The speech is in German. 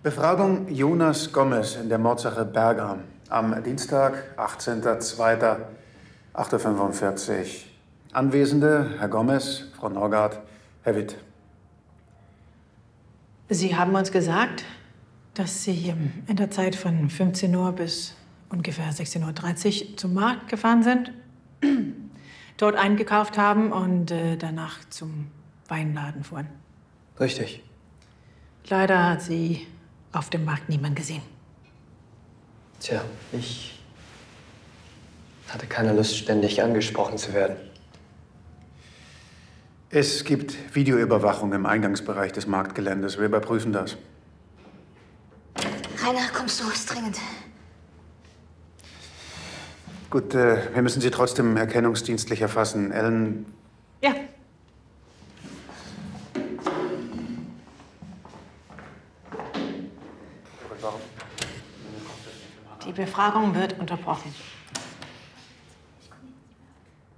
Befragung Jonas Gomez in der Mordsache Berger. Am Dienstag, 18.02., 8:45 Uhr. Anwesende, Herr Gomez, Frau Norgard, Herr Witt. Sie haben uns gesagt, dass Sie in der Zeit von 15 Uhr bis ungefähr 16:30 Uhr zum Markt gefahren sind, dort eingekauft haben und danach zum Weinladen fuhren. Richtig. Leider hat Sie auf dem Markt niemand gesehen. Tja, ich hatte keine Lust, ständig angesprochen zu werden. Es gibt Videoüberwachung im Eingangsbereich des Marktgeländes. Wir überprüfen das. Rainer, kommst du? Ist dringend. Gut, wir müssen Sie trotzdem erkennungsdienstlich erfassen. Ellen. Ja. Die Befragung wird unterbrochen.